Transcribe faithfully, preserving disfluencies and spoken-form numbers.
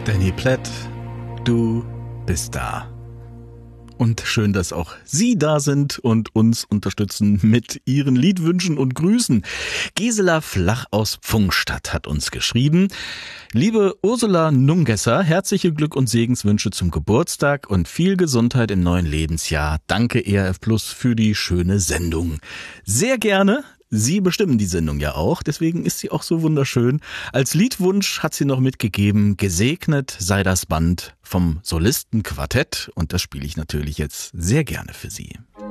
Danny Platt, du bist da. Und schön, dass auch Sie da sind und uns unterstützen mit Ihren Liedwünschen und Grüßen. Gisela Flach aus Pfungstadt hat uns geschrieben: Liebe Ursula Nungesser, herzliche Glück- und Segenswünsche zum Geburtstag und viel Gesundheit im neuen Lebensjahr. Danke E R F Plus für die schöne Sendung. Sehr gerne. Sie bestimmen die Sendung ja auch, deswegen ist sie auch so wunderschön. Als Liedwunsch hat sie noch mitgegeben: Gesegnet sei das Band vom Solistenquartett, und das spiele ich natürlich jetzt sehr gerne für Sie.